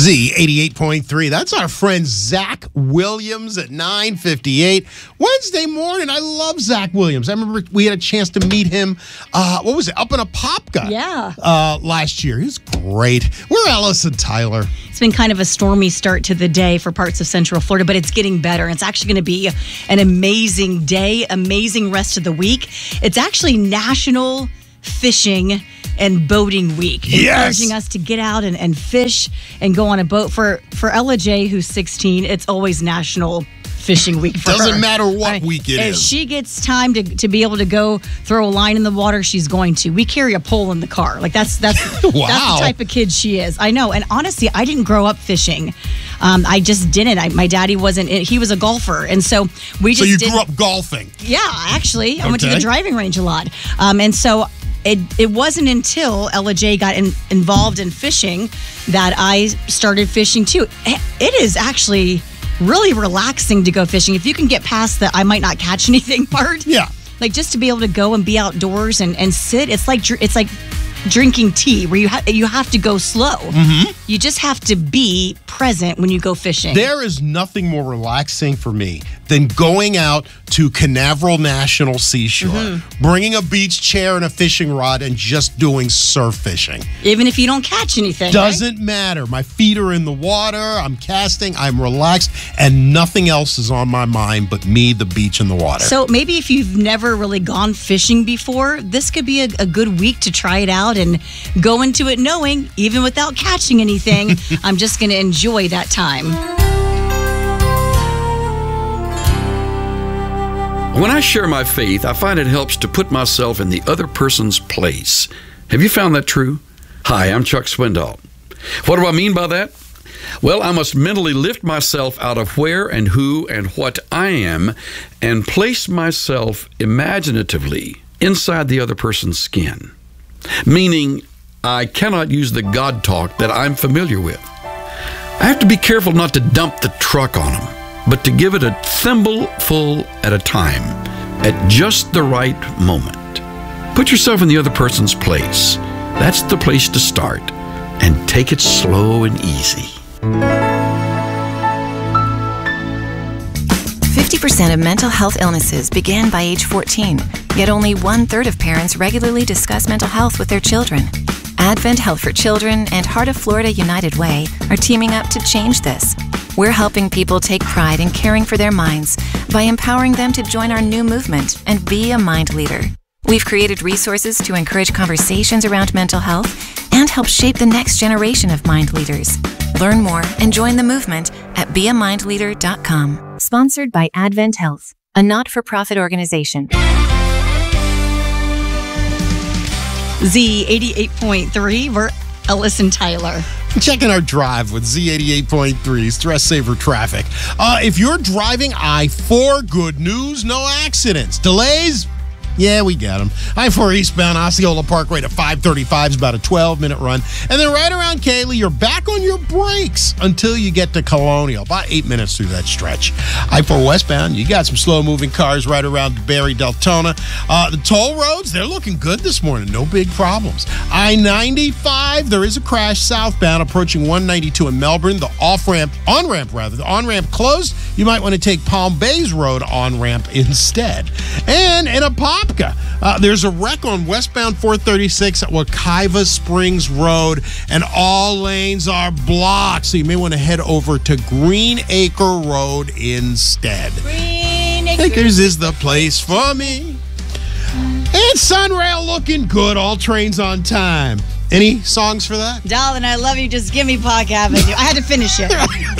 Z88.3. That's our friend Zach Williams at 9:58 Wednesday morning. I love Zach Williams. I remember we had a chance to meet him. Up in Apopka? Yeah. Last year. He was great. We're Ellis and Tyler. It's been kind of a stormy start to the day for parts of Central Florida, but it's getting better. It's actually going to be an amazing day, amazing rest of the week. It's actually National Fishing and Boating Week, encouraging us to get out and fish and go on a boat. For Ella J, who's 16, it's always National Fishing Week for her. Doesn't matter what week it is. If she gets time to be able to go throw a line in the water, she's going to. We carry a pole in the car. Like that's Wow. That's the type of kid she is. I know. And honestly, I didn't grow up fishing. I just didn't. My daddy wasn't. He was a golfer, and so we just. So you grew up golfing? Yeah, actually, I went to the driving range a lot, and so. It wasn't until Ella J got involved in fishing that I started fishing too. It is actually really relaxing to go fishing. If you can get past the I might not catch anything part. Yeah. Like just to be able to go and be outdoors and sit. It's like drinking tea where you have to go slow. Mm-hmm. You just have to be present when you go fishing. There is nothing more relaxing for me than going out to Canaveral National Seashore, bringing a beach chair and a fishing rod and just doing surf fishing. Even if you don't catch anything. Doesn't matter. My feet are in the water. I'm casting. I'm relaxed. And nothing else is on my mind but me, the beach, and the water. So maybe if you've never really gone fishing before, this could be a good week to try it out and go into it knowing, even without catching anything, I'm just going to enjoy that time. When I share my faith, I find it helps to put myself in the other person's place. Have you found that true? Hi, I'm Chuck Swindoll. What do I mean by that? Well, I must mentally lift myself out of where and who and what I am and place myself imaginatively inside the other person's skin. Meaning, I cannot use the God talk that I'm familiar with. I have to be careful not to dump the truck on them, but to give it a thimbleful at a time, at just the right moment. Put yourself in the other person's place. That's the place to start, and take it slow and easy. 50% of mental health illnesses begin by age 14, yet only 1/3 of parents regularly discuss mental health with their children. Advent Health for Children and Heart of Florida United Way are teaming up to change this. We're helping people take pride in caring for their minds by empowering them to join our new movement and be a mind leader. We've created resources to encourage conversations around mental health and help shape the next generation of mind leaders. Learn more and join the movement at beamindleader.com. Sponsored by Advent Health, a not-for-profit organization. Z88.3, we're Ellis and Tyler. Checking our drive with Z88.3 Stress Saver Traffic. If you're driving I-4, good news, no accidents. Delays? Yeah, we got them. I-4 eastbound Osceola Parkway to 535 is about a 12-minute run. And then right around Cayley, you're back on your brakes until you get to Colonial. About 8 minutes through that stretch. I-4 westbound, you got some slow-moving cars right around Barry Deltona. The toll roads, they're looking good this morning. No big problems. I-95, there is a crash southbound approaching 192 in Melbourne. The on-ramp closed. You might want to take Palm Bay's Road on-ramp instead. And in Apopka, there's a wreck on westbound 436 at Wekiva Springs Road, and all lanes are blocked. So you may want to head over to Green Acre Road instead. Green Acres is the place for me. And Sunrail looking good. All trains on time. Any songs for that? Darling, I love you. Just give me Park Avenue. I had to finish it.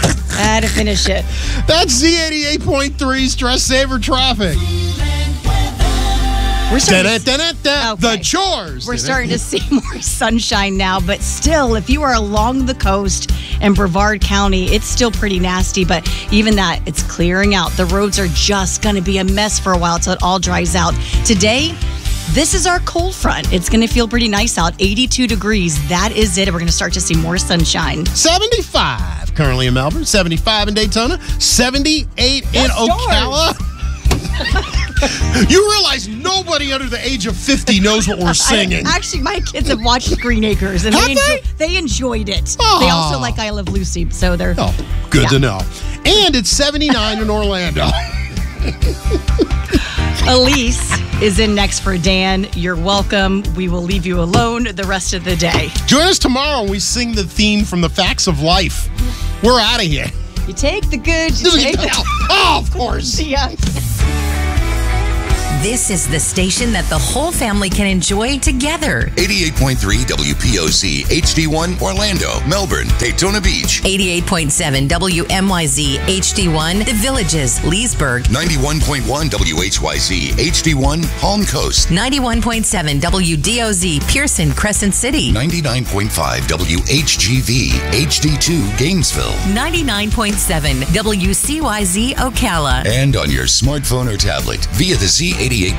That's Z88.3 Stress Saver Traffic. We're starting The chores. We're starting to see more sunshine now, but still, if you are along the coast in Brevard County, it's still pretty nasty, but even that, it's clearing out. The roads are just going to be a mess for a while until it all dries out. Today, this is our cold front. It's going to feel pretty nice out. 82 degrees. That is it. We're going to start to see more sunshine. 75 currently in Melbourne, 75 in Daytona, 78 in Ocala. You realize nobody under the age of 50 knows what we're singing. Actually, my kids have watched Green Acres, and they enjoyed it. Aw. They also like I Love Lucy, so they're... Oh, good to know. And it's 79 in Orlando. Elise is in next for Dan. You're welcome. We will leave you alone the rest of the day. Join us tomorrow when we sing the theme from The Facts of Life. We're out of here. You take the good, you take the... Oh, of course. See ya. This is the station that the whole family can enjoy together. 88.3 WPOC HD1 Orlando, Melbourne, Daytona Beach. 88.7 WMYZ HD1 The Villages, Leesburg. 91.1 WHYZ HD1 Palm Coast. 91.7 WDOZ Pearson, Crescent City. 99.5 WHGV HD2 Gainesville. 99.7 WCYZ Ocala. And on your smartphone or tablet via the Z88